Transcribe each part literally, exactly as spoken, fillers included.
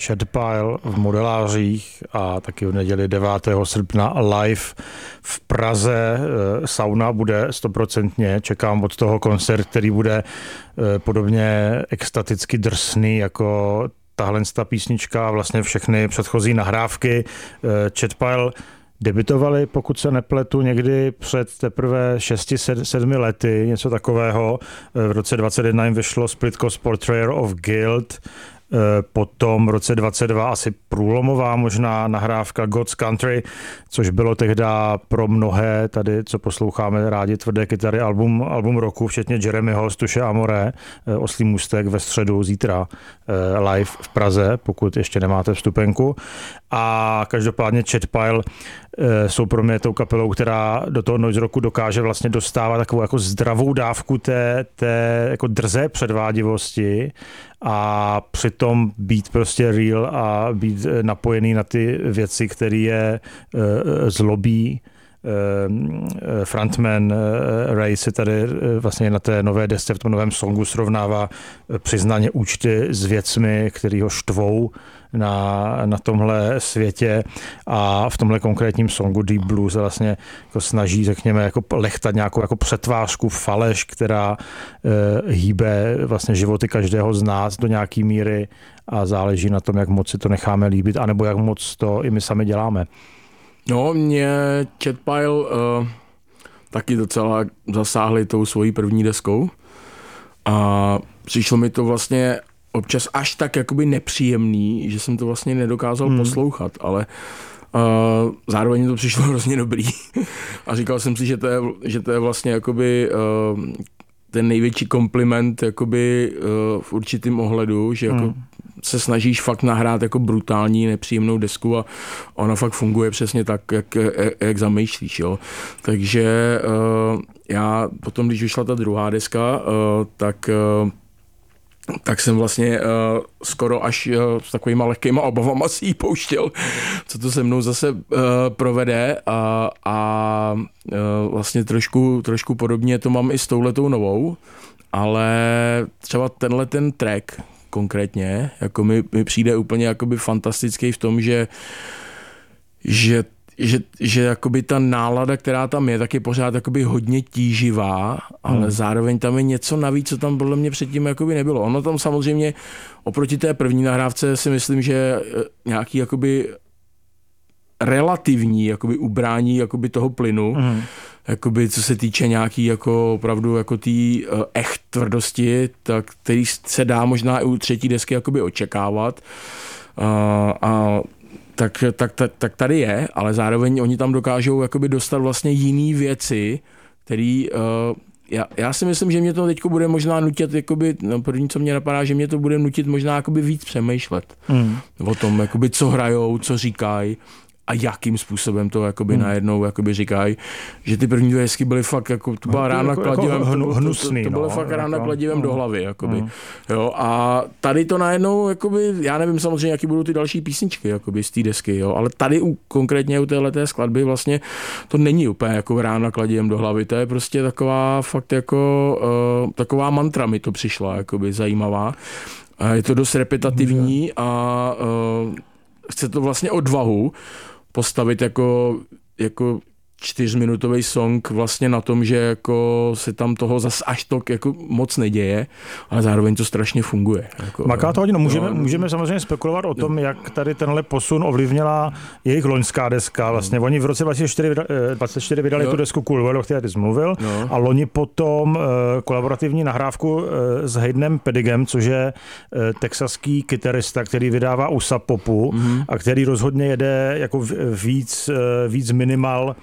Chad Pile v Modelářích a taky v neděli devátého srpna live v Praze. Sauna bude stoprocentně, čekám od toho koncert, který bude podobně extaticky drsný jako tahle ta písnička, vlastně všechny předchozí nahrávky. Chad Pile debutovali, pokud se nepletu, někdy před teprve šesti sedmi lety, něco takového. V roce dvacet jedna jim vyšlo Split Coast Portrayer of Guilt, potom v roce dvacet dva asi průlomová možná nahrávka God's Country, což bylo tehdy pro mnohé tady, co posloucháme rádi tvrdé kytary, album, album roku, včetně Jeremyho z Tuše Amore, Oslý můstek ve středu zítra live v Praze, pokud ještě nemáte vstupenku. A každopádně Chad Pile jsou pro mě tou kapelou, která do toho Noise Rocku dokáže vlastně dostávat takovou jako zdravou dávku té, té jako drzé předvádivosti a přitom být prostě real a být napojený na ty věci, které je zlobí. Frontman Ray se tady vlastně na té nové desce, v tom novém songu srovnává přiznaně účty s věcmi, který ho štvou na, na tomhle světě a v tomhle konkrétním songu Deep Blues vlastně jako snaží, řekněme, jako lechtat nějakou jako přetvářku, faleš, která uh, hýbe vlastně životy každého z nás do nějaký míry a záleží na tom, jak moc si to necháme líbit, anebo jak moc to i my sami děláme. No, mě Chad Pile uh, taky docela zasáhli tou svojí první deskou a přišlo mi to vlastně občas až tak jakoby nepříjemný, že jsem to vlastně nedokázal hmm. poslouchat, ale uh, zároveň to přišlo hrozně dobrý a říkal jsem si, že to je, že to je vlastně jakoby uh, ten největší kompliment jakoby uh, v určitém ohledu, že jako hmm. se snažíš fakt nahrát jako brutální, nepříjemnou desku a ona fakt funguje přesně tak, jak, jak, jak zamýšlíš. Jo. Takže uh, já potom, když vyšla ta druhá deska, uh, tak uh, tak jsem vlastně uh, skoro až uh, s takovýma lehkýma obavama si ji pouštěl, co to se mnou zase uh, provede a, a uh, vlastně trošku, trošku podobně to mám i s touhletou novou, ale třeba tenhle ten track konkrétně, jako mi, mi přijde úplně jakoby fantastický v tom, že že že, že jakoby ta nálada, která tam je, tak je pořád jakoby hodně tíživá, ale hmm. zároveň tam je něco navíc, co tam podle mě předtím jakoby nebylo. Ono tam samozřejmě oproti té první nahrávce si myslím, že nějaký jakoby relativní jakoby ubrání jakoby toho plynu, hmm. jakoby co se týče nějaký jako opravdu jako tý uh, echt tvrdosti, tak který se dá možná i u třetí desky jakoby očekávat. Uh, a Tak, tak, tak, tak tady je, ale zároveň oni tam dokážou jakoby dostat vlastně jiný věci, který uh, já, já si myslím, že mě to teďko bude možná nutit, jakoby, no první, co mě napadá, že mě to bude nutit možná jakoby víc přemýšlet mm. o tom, jakoby, co hrajou, co říkají a jakým způsobem to jakoby hmm. najednou jakoby říkají, že ty první dvě desky byly fakt jako, to byla rána jako, kladivem, jako hnu, to, hnusný, to, to, to bylo no, fakt rána jako, kladivem no. do hlavy, jakoby. Hmm. Jo, a tady to najednou, jakoby, já nevím samozřejmě, jaký budou ty další písničky, jakoby z té desky, jo, ale tady u, konkrétně u téhleté skladby vlastně to není úplně jako rána kladivem do hlavy, to je prostě taková fakt jako, uh, taková mantra mi to přišla, jakoby zajímavá. A je to dost repetitivní a uh, chce to vlastně odvahu postavit jako, jako čtyřminutový song vlastně na tom, že jako se tam toho zas až to jako moc neděje, ale zároveň to strašně funguje. Jako, Maká to hodně, no, můžeme, no, můžeme samozřejmě spekulovat o tom, jak tady tenhle posun ovlivnila jejich loňská deska. Vlastně oni v roce dvacet čtyři, dvacet čtyři vydali no. tu desku Cool World, o které ty jsi mluvil, no. a loni potom uh, kolaborativní nahrávku uh, s Haydenem Pedigem, což je uh, texaský kytarista, který vydává U S A popu mm-hmm. a který rozhodně jede jako víc, uh, víc minimal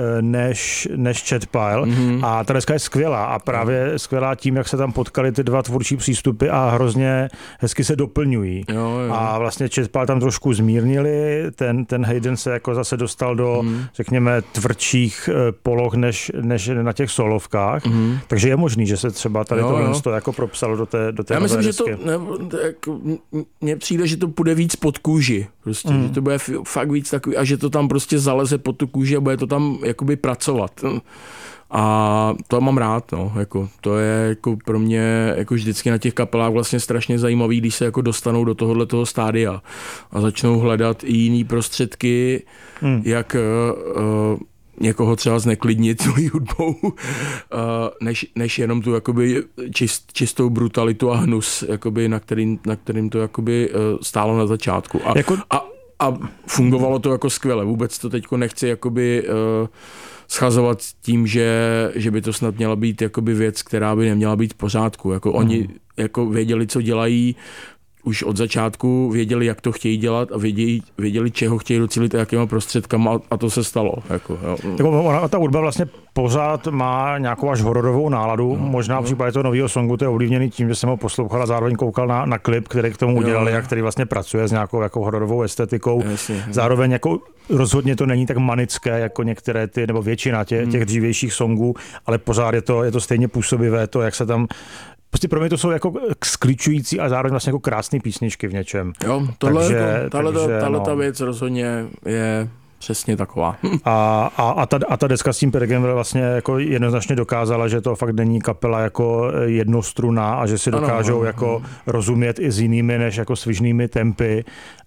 než, než Chad Pile. Mm-hmm. A ta deska je skvělá a právě skvělá tím, jak se tam potkali ty dva tvůrčí přístupy a hrozně hezky se doplňují. Jo, jo. A vlastně Chad Pile tam trošku zmírnili, ten, ten Hayden se jako zase dostal do, mm. řekněme, tvrdších poloh než, než na těch solovkách. Mm. Takže je možný, že se třeba tady tohle to jako propsalo do té, do té Já myslím, desky. že to, ne, jako, mně přijde, že to půjde víc pod kůži. Prostě, mm. že to bude fakt víc takový a že to tam prostě zaleze pod tu kůži a bude to tam jakoby pracovat. A to mám rád, no, jako, to je jako pro mě jako vždycky na těch kapelách vlastně strašně zajímavý, když se jako dostanou do tohohle toho stádia a začnou hledat i jiný prostředky, hmm. jak uh, někoho třeba zneklidnit svojí hudbou, uh, než, než jenom tu jakoby čist, čistou brutalitu a hnus, jakoby, na, kterým, na kterým to jakoby, uh, stálo na začátku. A, jako... a, a fungovalo to jako skvěle. Vůbec to teďko nechci jakoby, uh, schazovat tím, že, že by to snad měla být jakoby věc, která by neměla být v pořádku. Jako mm. Oni jako věděli, co dělají, už od začátku věděli, jak to chtějí dělat a věděli, věděli čeho chtějí docílit a jakýma prostředkama a to se stalo. Jako, jako ona, ta hudba vlastně pořád má nějakou až hororovou náladu. No, Možná no. v případě toho nového songu to je ovlivněný tím, že jsem ho poslouchal a zároveň koukal na, na klip, který k tomu udělali a který vlastně pracuje s nějakou jako hororovou estetikou. Jasně, zároveň jako rozhodně to není tak manické jako některé ty, nebo většina těch, hmm. těch dřívějších songů, ale pořád je to, je to stejně působivé, to, jak se tam prostě pro mě to jsou jako skličující a zároveň vlastně jako krásné písničky v něčem. Jo, tohle, takže, jako, tahle, takže, tahle no. ta věc rozhodně je přesně taková. A, a, a, ta, a ta deska s tím Perigem vlastně jako jednoznačně dokázala, že to fakt není kapela jako jednostrunná a že si dokážou ano, jako ano. rozumět i s jinými než jako svižnými tempy.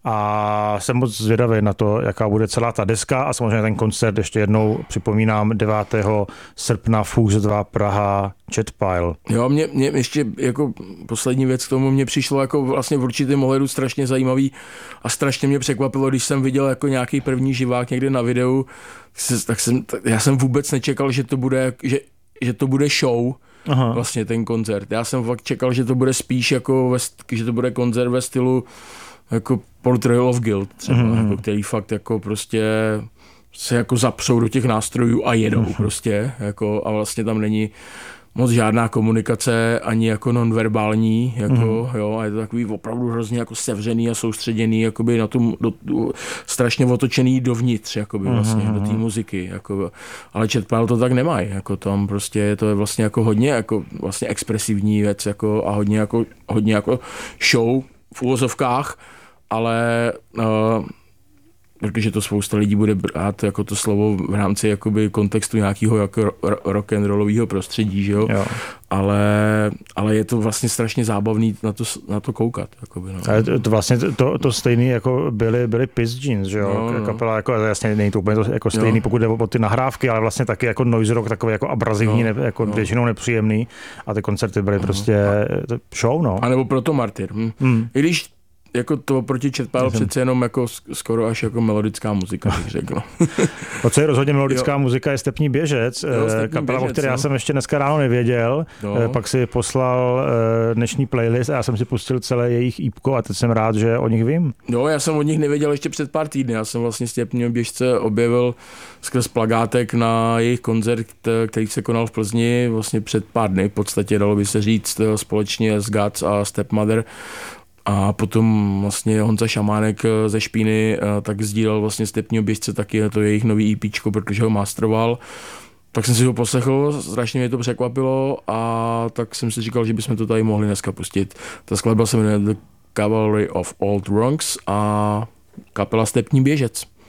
A jsem moc zvědavý na to, jaká bude celá ta deska a samozřejmě ten koncert, ještě jednou připomínám, devátého srpna Fuchs dva Praha, Chatpile. Jo, mě, mě ještě jako poslední věc k tomu mě přišlo jako vlastně v určitém ohledu strašně zajímavý a strašně mě překvapilo, když jsem viděl jako nějaký první živák někde na videu, tak jsem, já jsem vůbec nečekal, že to bude, že, že to bude show. Aha. Vlastně ten koncert. Já jsem fakt čekal, že to bude spíš jako, ve, že to bude koncert ve stylu jako Portrayal of Guilt třeba, mm. jako, který fakt jako prostě se jako zapřou do těch nástrojů a jedou mm. prostě, jako a vlastně tam není moc žádná komunikace, ani jako nonverbální, jako, mm. jo, a je to takový opravdu hrozně jako sevřený a soustředěný, jakoby na tom, do, do, strašně otočený dovnitř, jakoby vlastně, mm. do té muziky, jako, ale Chatpile to tak nemají, jako tam prostě to je vlastně jako hodně jako vlastně expresivní věc, jako a hodně jako, hodně jako show v uvozovkách, ale uh, protože to spousta lidí bude brát jako to slovo v rámci jakoby kontextu nějakého jako rock and rollového prostředí, že jo? jo. Ale, ale je to vlastně strašně zábavný na to, na to koukat. Jakoby, no. Ale to, to vlastně to, to stejný jako byly, byly Piss Jeans, že jo? No, kapela, jako, jasně není to úplně to jako stejný, jo. pokud jde o ty nahrávky, ale vlastně taky jako noise rock, takový jako abrazivní, no, ne, jako no. většinou nepříjemný a ty koncerty byly no. prostě show, no. A nebo proto Martyr. Hm. Hmm. I když jako to proti Chatpile přece jenom jako skoro až jako melodická muzika, bych řekl. To, co je rozhodně melodická jo. muzika, je Stepní běžec, jo, kapela, o které já jsem ještě dneska ráno nevěděl, no. pak si poslal dnešní playlist a já jsem si pustil celé jejich ípko a teď jsem rád, že o nich vím. No, já jsem o nich nevěděl ještě před pár týdny, já jsem vlastně Stepního běžce objevil skrz plagátek na jejich koncert, který se konal v Plzni vlastně před pár dny, v podstatě dalo by se říct společně s Guts a Stepmother. A potom vlastně Honza Šamánek ze Špíny tak sdílel vlastně Stepního běžce taky to jejich nový EPčko, protože ho masteroval. Tak jsem si ho poslechl, strašně mě to překvapilo a tak jsem si říkal, že bychom to tady mohli dneska pustit. Ta skladba se jmenuje The Cavalry of Old Wrongs a kapela Stepní běžec.